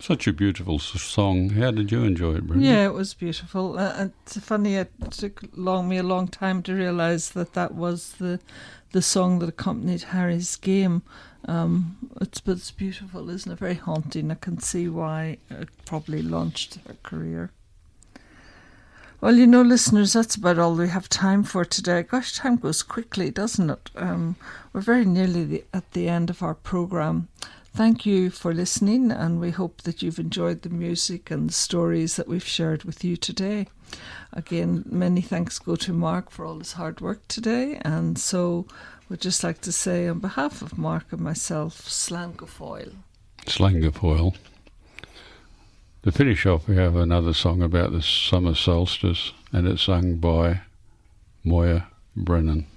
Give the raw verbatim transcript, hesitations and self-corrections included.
Such a beautiful s- song. How did you enjoy it, Brenda? Yeah, it was beautiful. Uh, and it's funny, it took long, me a long time to realise that that was the the song that accompanied Harry's game. Um, it's, but it's beautiful, isn't it? Very haunting. I can see why it probably launched her career. Well, you know, listeners, that's about all we have time for today. Gosh, time goes quickly, doesn't it? Um, we're very nearly the, at the end of our programme. Thank you for listening, and we hope that you've enjoyed the music and the stories that we've shared with you today. Again, many thanks go to Mark for all his hard work today, and so we'd just like to say on behalf of Mark and myself, Slán go fóill. Slán go fóill. To finish off, we have another song about the summer solstice, and it's sung by Moya Brennan.